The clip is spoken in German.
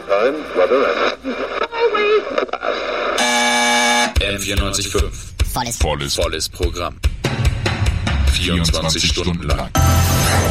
time, weather and M94.5. Volles Programm. 24 Stunden lang.